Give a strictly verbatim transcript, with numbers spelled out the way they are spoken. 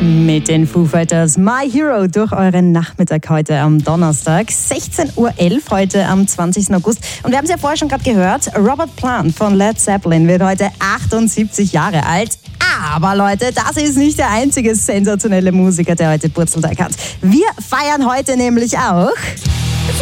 Mit den Foo Fighters My Hero durch euren Nachmittag heute am Donnerstag, sechzehn Uhr elf, heute am zwanzigsten August. Und wir haben es ja vorher schon gerade gehört, Robert Plant von Led Zeppelin wird heute achtundsiebzig Jahre alt. Aber Leute, das ist nicht der einzige sensationelle Musiker, der heute Geburtstag hat. Wir feiern heute nämlich auch